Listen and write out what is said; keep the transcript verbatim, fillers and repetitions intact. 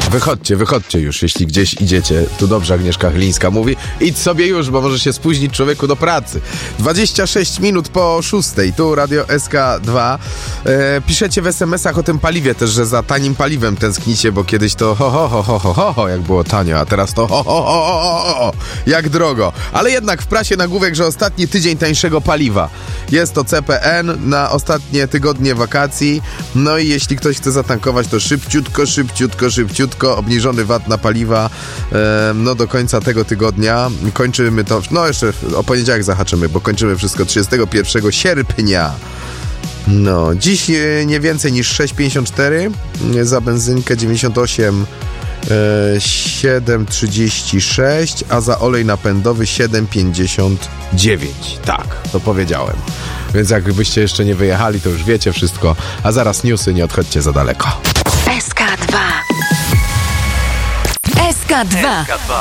Wychodźcie, wychodźcie już, jeśli gdzieś idziecie. Tu dobrze Agnieszka Chylińska mówi. Idź sobie już, bo może się spóźnić człowieku do pracy. dwadzieścia sześć minut po szóstej. Tu Radio S K dwa. E, piszecie w es em esach o tym paliwie też, że za tanim paliwem tęsknicie, bo kiedyś to ho ho ho ho ho ho, ho jak było tanio, a teraz to ho ho ho ho ho, ho jak drogo. Ale jednak w prasie nagłówek, że ostatni tydzień tańszego paliwa. Jest to C P N na ostatnie tygodnie wakacji. No i jeśli ktoś chce zatankować, to szybciutko, szybciutko, szybciutko. Obniżony V A T na paliwa e, no do końca tego tygodnia. Kończymy to, no jeszcze o poniedziałek zahaczymy, bo kończymy wszystko trzydziestego pierwszego sierpnia. No, dziś e, nie więcej niż sześć pięćdziesiąt cztery za benzynkę, dziewięćdziesiąt osiem e, siedem trzydzieści sześć, a za olej napędowy siedem pięćdziesiąt dziewięć. Tak, to powiedziałem. Więc jakbyście jeszcze nie wyjechali, to już wiecie wszystko. A zaraz newsy, nie odchodźcie za daleko. S K dwa. S K dwa.